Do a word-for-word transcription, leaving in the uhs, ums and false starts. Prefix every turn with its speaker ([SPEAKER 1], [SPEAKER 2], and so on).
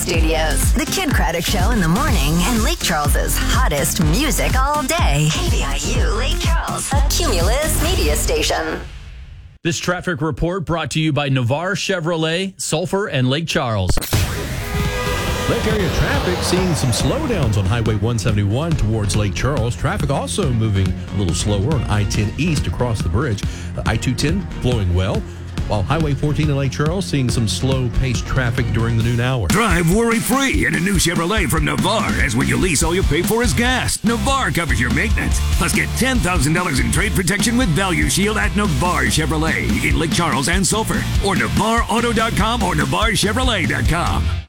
[SPEAKER 1] Studios. The Kid Craddock Show in the morning and Lake Charles's hottest music all day. K B I U Lake Charles, a Cumulus media station.
[SPEAKER 2] This traffic report brought to you by Navarre Chevrolet, Sulphur, and Lake Charles.
[SPEAKER 3] Lake area traffic seeing some slowdowns on Highway one seventy-one towards Lake Charles. Traffic also moving a little slower on I ten East across the bridge. I two ten flowing well, while Highway fourteen in Lake Charles seeing some slow-paced traffic during the noon hour.
[SPEAKER 4] Drive worry-free in a new Chevrolet from Navarre, as when you lease, all you pay for is gas. Navarre covers your maintenance. Plus, get ten thousand dollars in trade protection with Value Shield at Navarre Chevrolet in Lake Charles and Sulphur, or Navarre Auto dot com or Navarre Chevrolet dot com.